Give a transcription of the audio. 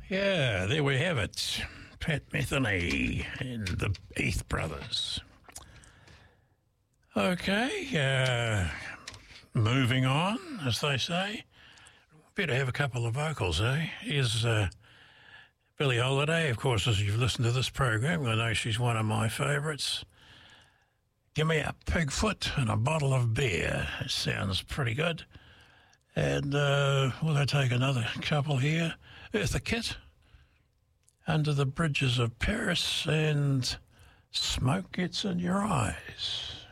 Yeah, there we have it. Pat Metheny and the Heath Brothers. Okay, moving on, as they say. Better have a couple of vocals, eh? Here's Billie Holiday. Of course, as you've listened to this program, I know she's one of my favourites. Give me a pig foot and a bottle of beer. It sounds pretty good. And will I take another couple here? Eartha Kitt, Under the Bridges of Paris, and Smoke Gets in Your Eyes.